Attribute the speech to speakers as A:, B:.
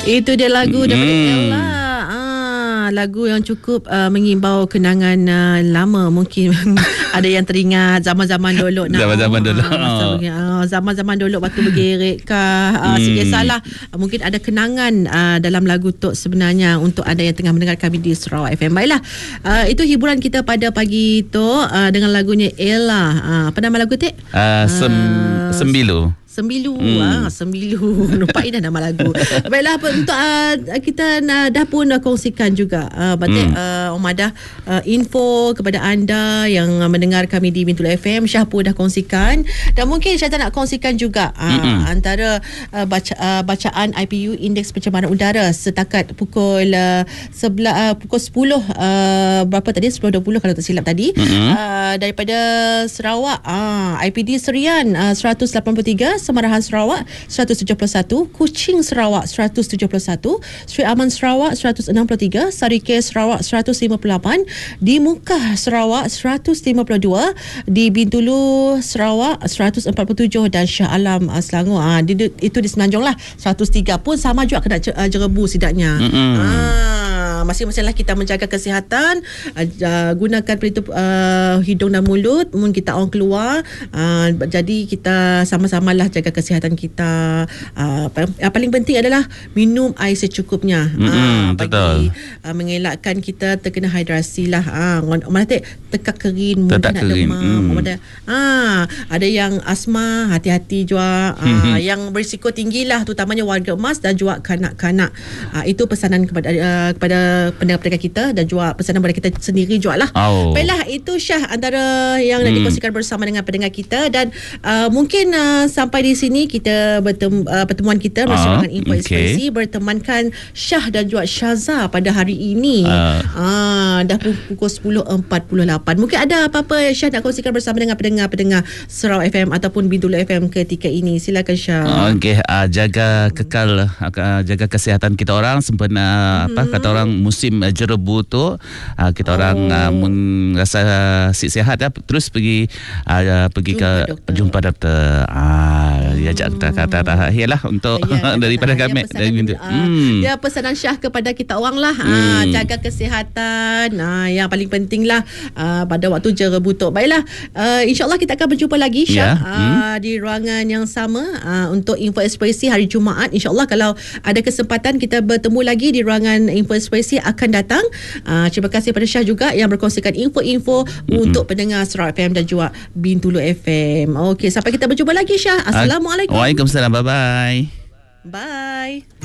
A: Itu dia lagu daripada Ella. Lagu yang cukup mengimbau kenangan lama. Mungkin ada yang teringat zaman-zaman dulu. Zaman-zaman dulu waktu bergerik kah, sikit salah. Mungkin ada kenangan dalam lagu tu sebenarnya untuk anda yang tengah mendengar kami di Sarawak FM. Baiklah, itu hiburan kita pada pagi tu dengan lagunya Ella. Apa nama lagu tu?
B: Sembilu.
A: Sembilu. Lupain dah nama lagu. Baiklah, untuk kita dah pun kongsikan juga Umadah info kepada anda yang mendengar kami di Bintulu FM. Syah pun dah kongsikan, dan mungkin Syah tak nak kongsikan juga antara bacaan IPU Indeks Pencemaran Udara setakat pukul 10 berapa tadi, 10.20 kalau tak silap tadi. Daripada Sarawak, IPD Serian 183, Semarahan Sarawak 171, Kuching Sarawak 171, Sri Aman Sarawak 163, Sarike Sarawak 158, di Mukah Sarawak 152, di Bintulu Sarawak 147, dan Shah Alam Selangor itu di Semenanjung lah 103 pun sama juga kena jerebu sidaknya. Masing-masing lah kita menjaga kesihatan, gunakan pelitup hidung dan mulut mun kita orang keluar. Jadi kita sama-sama lah jaga kesihatan kita. Yang paling penting adalah minum air secukupnya. Bagi mengelakkan kita terkena hidrasi lah. Tekak kering, mungkin nak demam. Ada yang asma, hati-hati juga. Yang berisiko tinggi lah, terutamanya warga emas dan juga kanak-kanak. Itu pesanan kepada pendengar-pendengar kita, dan juga pesanan kepada kita sendiri juga lah. Baiklah, itu Syah antara yang nak dikongsikan bersama dengan pendengar kita. Dan mungkin sampai di sini kita pertemuan kita bersama dengan Info Ekspresi bertemankan Syah dan juga Syaza pada hari ini. Dah pukul 10.48. Mungkin ada apa-apa Syah nak kongsikan bersama dengan pendengar Sarawak FM ataupun Bintulu FM ketika ini. Silakan Syah.
B: Jaga kekal, jaga kesihatan kita orang sempena kata orang musim jerebu tu, kita orang rasa sihat terus pergi jumpa doktor. Kata lah untuk daripada kami dia pesanan Syah kepada kita orang lah. Jaga kesihatan, yang paling penting lah pada waktu jerebu tu. Baiklah, insyaAllah kita akan berjumpa lagi Syah di ruangan yang sama untuk Info Ekspresi hari Jumaat. InsyaAllah kalau ada kesempatan kita bertemu lagi di ruangan Info Ekspresi akan datang. Terima kasih pada Syah juga yang berkongsikan info-info untuk pendengar Sarawak FM dan juga Bintulu FM. Okey, sampai kita berjumpa lagi Syah. Assalamualaikum. Waalaikumsalam. Bye-bye.
A: Bye.